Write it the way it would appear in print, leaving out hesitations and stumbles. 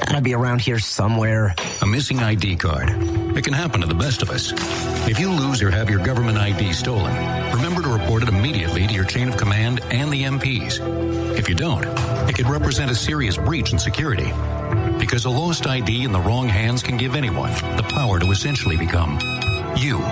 gotta be around here somewhere. A missing ID card. It can happen to the best of us. If you lose or have your government ID stolen, remember to report it immediately to your chain of command and the MPs. If you don't, it could represent a serious breach in security. Because a lost ID in the wrong hands can give anyone the power to essentially become you.